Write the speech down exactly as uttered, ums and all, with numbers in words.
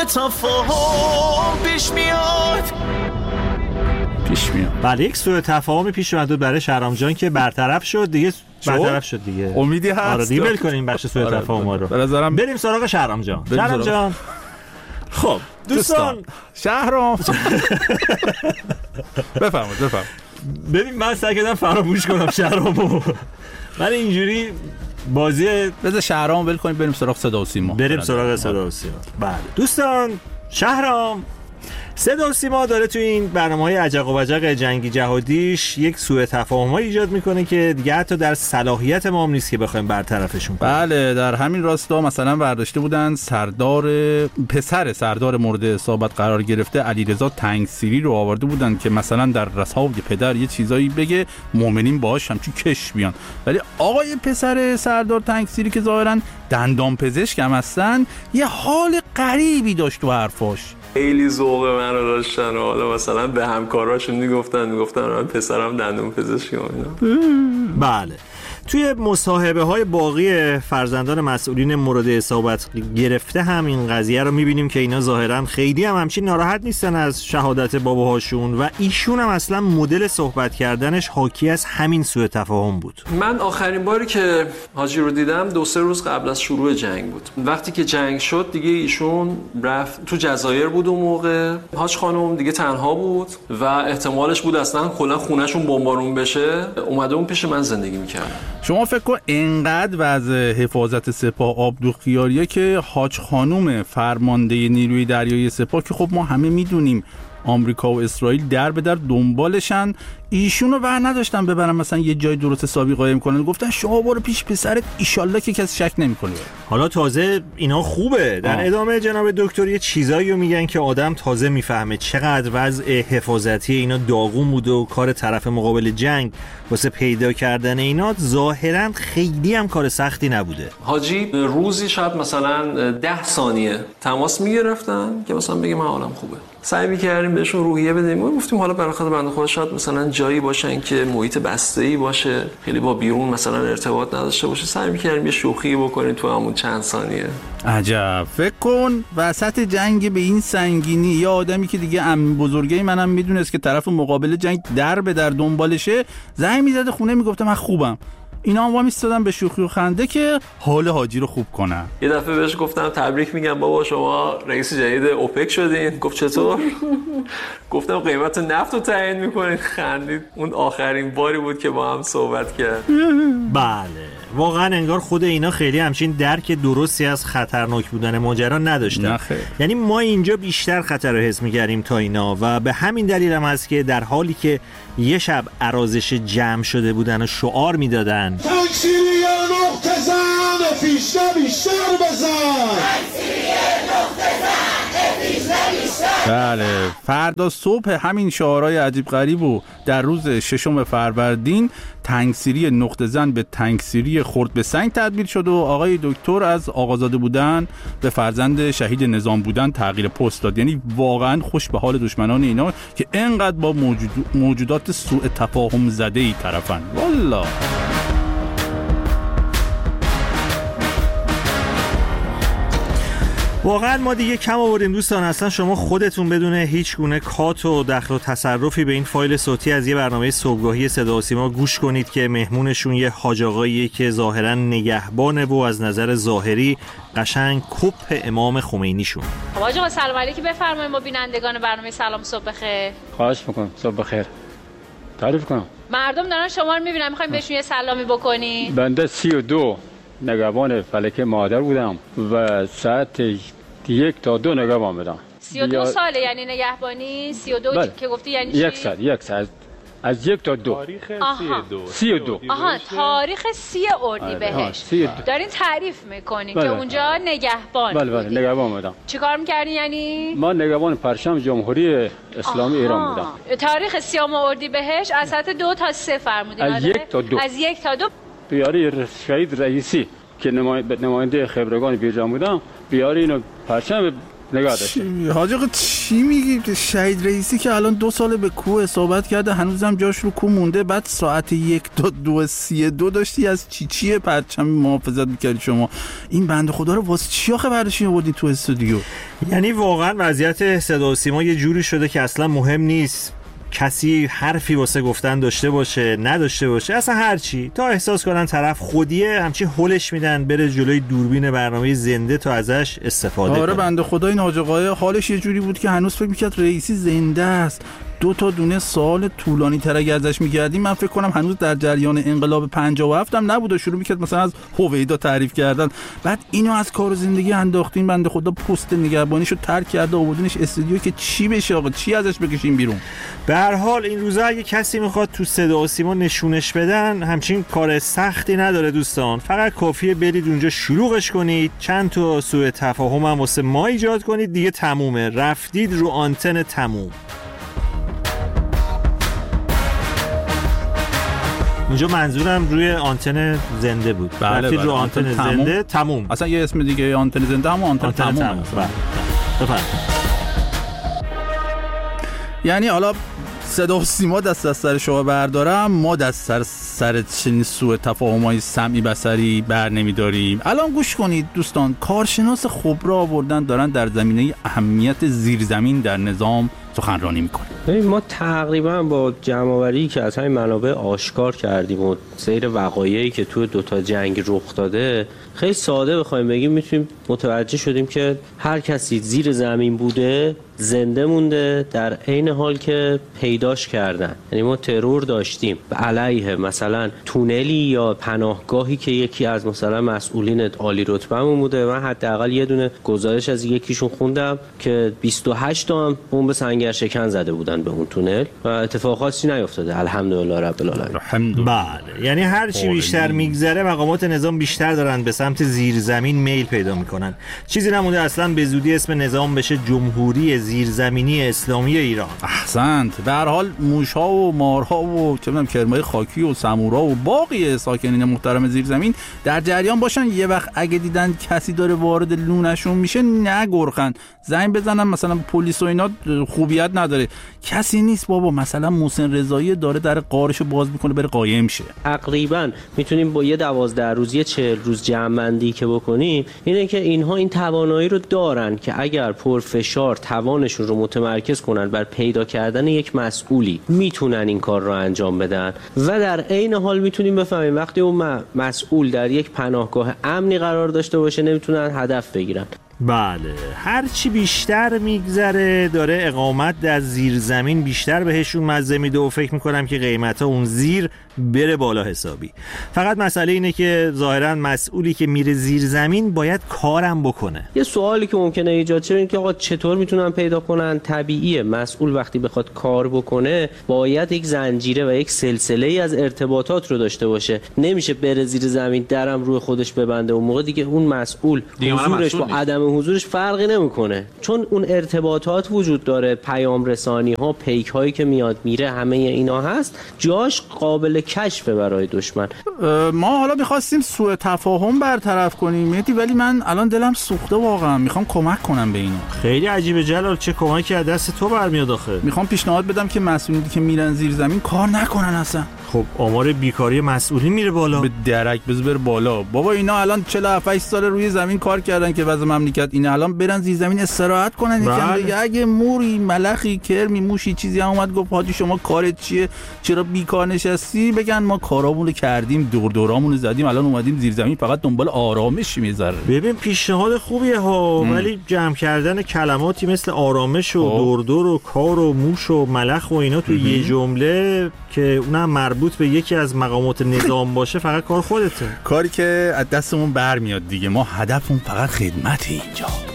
سوء تفاهم پیش میاد پیش میاد. بله یک سوء تفاهمی پیش اومد برای شهرام جان که برطرف شد دیگه. برطرف شد دیگه. امیدی هست. آره دیگه ول کنیم بخش سوء تفاهم رو. به نظرم بریم سراغ شهرام جان. شهرام جان. خب دوستان شهرام بفرمایید بفرمایید. ببین من سعی کردم فراموش کنم شهرامو. ولی اینجوری بازی بذار شهرام ول کنیم بریم سراغ صدا و سیما. بریم سراغ صدا و سیما. بله دوستان شهرام صدا و سیما داره تو این برنامه‌های عجق و وجق جنگی جهادیش یک سوء تفاهم‌ها ایجاد میکنه که دیگه حتی در صلاحیت ما هم نیست که بخوایم برطرفشون کنیم. بله در همین راستا مثلا برداشته بودن سردار پسر سردار مورد اصابت قرار گرفته علیرضا تنگسیری رو آورده بودن که مثلا در رسای پدر یه چیزایی بگه مؤمنین باهاش همچین کش بیان، ولی آقای پسر سردار تنگسیری که ظاهرا دندان پزشک هم هستن یه حال غریبی داشت تو حرفاش. خیلی ذوق من رو داشتن و حالا مثلا به همکاراشون میگفتن میگفتن من پسرم دندون پزشکی و اینا. بله توی مصاحبه های باقی فرزندان مسئولین مورد اصابت گرفته هم این قضیه رو میبینیم که اینا ظاهرا خیلی هم همچین ناراحت نیستن از شهادت باباهاشون و ایشون هم اصلا مدل صحبت کردنش حاکی از همین سوء تفاهم بود. من آخرین باری که حاجی رو دیدم دو سه روز قبل از شروع جنگ بود. وقتی که جنگ شد دیگه ایشون رفت تو جزایر بود اون موقع. حاج خانم دیگه تنها بود و احتمالش بود اصلا کلا خونه‌شون بمبارون بشه. اومده اون پیش من زندگی می‌کرد. شما فکر کن اینقدر وضع حفاظت سپاه آبدوغخیاریه که حاج خانوم فرمانده نیروی دریایی سپاه که خب ما همه میدونیم آمریکا و اسرائیل در به در دنبالشن، ایشونو بر نداشتن ببرن مثلا یه جای درست حسابی قایم کنن، گفتن شما برو پیش پسرت ایشالله که کسی شک نمیکنه. حالا تازه اینا خوبه در آه. ادامه جناب دکتر یه چیزایی رو میگن که آدم تازه میفهمه چقدر وضع حفاظتی اینا داغون بوده و کار طرف مقابل جنگ واسه پیدا کردن اینا ظاهرا خیلی هم کار سختی نبوده. حاجی روزی شاید مثلا ده ثانیه تماس میگرفتن که مثلا بگه من حالم خوبه. سعی می‌کردیم بهشون روحیه بدیم. گفتیم حالا برای خاطر بنده خدا شاید مثلا جایی باشن که محیط بسته‌ای باشه، خیلی با بیرون مثلا ارتباط نداشته باشه. سعی می‌کردیم یه شوخی بکنیم تو همون چند ثانیه. عجب. فکر کن وسط جنگ به این سنگینی یه آدمی که دیگه عمه بزرگی منم میدونست که طرف مقابل جنگ در به در دنبالشه زنگ می‌زد خونه میگفت من خوبم. اینا هم وامیستادن به شوخی و خنده که حال حاجی رو خوب کنن. یه دفعه بهش گفتم تبریک میگم بابا شما رئیس جدید اوپک شدین. گفت چطور؟ گفتم قیمت نفت رو تعیین میکنین. خندید. اون آخرین باری بود که با هم صحبت کرد. بله واقعا انگار خود اینا خیلی همچین درک درستی از خطرناک بودن ماجرا نداشتن. یعنی ما اینجا بیشتر خطر رو حس می‌کردیم تا اینا و به همین دلیل هم هست که در حالی که یه شب ارازش جمع شده بودن و شعار میدادن تکسیری نقطه زن بیشتر بیشتر بزن، تکسیری نقطه زن بیشتر بیشتر. بله فردا صبح همین شعارهای عجیب غریب و در روز ششم فروردین تنگسیری نقطه زن به تنگسیری خرد به سنگ تبدیل شد و آقای دکتر از آقازاده بودن به فرزند شهید نظام بودن تغییر پست داد. یعنی واقعا خوش به حال دشمنان اینا که اینقدر با موجود... موجودات سوء تفاهم زده ای طرفن. والله واقعا ما دیگه کم آوردیم دوستان. اصلا شما خودتون بدون هیچ گونه کات و دخل و تصرفی به این فایل صوتی از یه برنامه صبحگاهی صدا و سیما گوش کنید که مهمونشون یه حاج آقاییه که ظاهرا نگهبانه و از نظر ظاهری قشنگ کپ امام خمینیشون. حاج آقا سلام علیکم بفرمایید. ما بینندگان برنامه سلام صبح بخیر. خواهش می‌کنم. صبح بخیر. تعریف کنم. مردم دارن شما رو می‌بینن می‌خوایم بهشون یه سلامی بکنی. بنده سی و دو نگهبان فلکه مادر بودم و ساعت یک تا دو نگهبان بودم. سی و دو ساله یعنی نگهبانی؟ سی و دو بله. که گفتی یعنی چی؟ یک ساعت یک ساعت از یک تا دو. تاریخ سی و دو. آها تاریخ سی اردیبهشت. دارین تعریف میکنین که اونجا نگهبان بله بله نگهبان بودم. چیکار میکردین یعنی؟ من نگهبان پرچم جمهوری اسلامی آها. ایران بودم. تاریخ سیام اردیبهشت از ساعت دو تا سه فرمودین؟ از یک تا دو. از یک تا دو. بیاری شهید رئیسی که نماینده خبرگان بیرجان بودم بیاری اینو پرچم نگاه داشته. حاج آقا چی میگی؟ شهید رئیسی که الان دو ساله به کوه اصابت کرده هنوزم جاش رو کوه مونده، بعد ساعت یک تا دو سی دو داشتی از چی چیه پرچم محافظت میکردی شما. این بنده خدا رو واسه چی آخه برداشتی آوردی تو استودیو؟ یعنی واقعا وضعیت صدا و سیما یه جوری شده که اصلا مهم نیست کسی حرفی واسه گفتن داشته باشه نداشته باشه، اصلا هرچی، تا احساس کنن طرف خودیه همچی هولش میدن بره جلوی دوربین برنامه زنده تا ازش استفاده کنه. آره بنده خدا این حاج آقای حالش یه جوری بود که هنوز فکر میکرد رئیسی زنده است. دو تا دونه سوال طولانی تر اگه ازش میگردیم من فکر کنم هنوز در جریان انقلاب پنجاه و هفت هم نبود و شروع میکرد مثلا از هویدا تعریف کردن. بعد اینو از کار و زندگی انداختین، بنده خدا پست نگهبانیشو ترک کرده آوردینش استودیو که چی بشه آقا، چی ازش بکشیم بیرون؟ به هر حال این روزا اگه کسی میخواد تو صدا و سیما نشونش بدن همچین کار سختی نداره دوستان، فقط کافیه برید اونجا شلوغش کنید، چند تا سوء تفاهم هم واسه ما ایجاد کنید، دیگه تمومه، رفتید رو آنتن تموم. اونجا منظورم روی آنتن زنده بود. بله رفتید بله. رو آنتن, آنتن تموم. زنده تموم. اصلا یه اسم دیگه آنتن زنده هم آنتن, آنتن تموم. تموم. بله. بفرمایید. یعنی حالا صدا و سیما دست از سر شما بردارم، ما دست سر سر چنین سوء تفاهم‌های سمعی بصری بر نمیداریم. الان گوش کنید دوستان، کارشناس خبره آوردن دارن در زمینه اهمیت زیرزمین در نظام سخنرانی میکنه. ببین ما تقریبا با جمع‌آوری که از همین منابع آشکار کردیم و سیر وقایعی که توی دوتا جنگ رخ داده خیلی ساده بخوایم بگیم میتونیم متوجه شدیم که هر کسی زیر زمین بوده زنده مونده، در عین حال که پیداش کردن. یعنی ما ترور داشتیم علیه مثلا تونلی یا پناهگاهی که یکی از مثلا مسئولین عالی رتبه‌مون بوده. من حداقل یه دونه گزارش از یکیشون خوندم که بیست و هشت تا هم بمب سنگر شکن زده بودن به اون تونل و اتفاق خاصی نیفتاده الحمدلله رب العالمین. بله، یعنی هر چی بیشتر میگذره مقامات نظام بیشتر دارن به سمت زیرزمین میل پیدا میکنن. چیزی نمونده اصلا به زودی اسم نظام بشه جمهوری زیرزمینی اسلامی ایران. احسنت. به هر حال موش‌ها و مارها و چه می‌دونم کرمای خاکی و سمورا و باقی ساکنین محترم زیرزمین در جریان باشن. یه وقت اگه دیدن کسی داره وارد لونشون میشه نگرخن، زنگ بزنن، مثلا پلیس و اینا خوبیت نداره، کسی نیست بابا، مثلا محسن رضایی داره در غارشو باز میکنه بره قایم شه. تقریبا میتونیم با یه دوازده روزی چهل روز جمع‌بندی که بکنیم اینه که اینها این توانایی رو دارن که اگر پرفشار توانشون رو متمرکز کنن بر پیدا کردن یک مسئولی میتونن این کار رو انجام بدن و در عین حال میتونیم بفهمیم وقتی اون مسئول در یک پناهگاه امنی قرار داشته باشه نمیتونن هدف بگیرن. بله، هر چی بیشتر میگذره داره اقامت در زیر زمین بیشتر بهشون مزه میده و فکر میکنم که قیمتا اون زیر بره بالا حسابی. فقط مسئله اینه که ظاهرا مسئولی که میره زیر زمین باید کارم بکنه. یه سوالی که ممکنه ایجاد شه اینه که آقا چطور میتونن پیدا کنن؟ طبیعیه مسئول وقتی بخواد کار بکنه باید یک زنجیره و یک سلسله ای از ارتباطات رو داشته باشه. نمیشه بره زیر زمین درم روی خودش ببنده، اون موقع دیگه اون مسئول حضورش با عدم حضورش فرقی نمیکنه، چون اون ارتباطات وجود داره، پیام رسانی ها، پیک هایی که میاد میره، همه اینا هست، جاش قابل کشفه برای دشمن. ما حالا میخواستیم سوء تفاهم برطرف کنیم مهدی، ولی من الان دلم سوخته واقعا، میخوام کمک کنم به اینا. خیلی عجیبه جلال، چه کمکی از دست تو برمیاد آخه؟ میخوام پیشنهاد بدم که مسئولینی که میرن زیر زمین کار نکنن اصلا. خب آمار بیکاری مسئولین میره بالا. به درک بز بره بالا بابا. اینا الان چهل و هفت سال روی زمین کار کردن که وضع مملکت اینه، الان برن زیر زمین استراحت کنن یکم دیگه. اگه موری ملخی کرمی موشی چیزی هم اومد گفت حاجی شما کارت چیه، چرا بیکار نشستی، بگن ما کارامون رو کردیم، دور دورامون رو زدیم، الان اومدیم زیر زمین فقط دنبال آرامشی میذاره. ببین پیشنهاد خوبیه ها، ولی جمع کردن کلماتی مثل آرامش و دور دور و کار و موش و ملخ و اینا تو یه جمله که اونم مربوط به یکی از مقامات نظام باشه فقط کار خودته. کاری که از دستمون برمیاد دیگه. ما هدفمون فقط خدمت اینجا.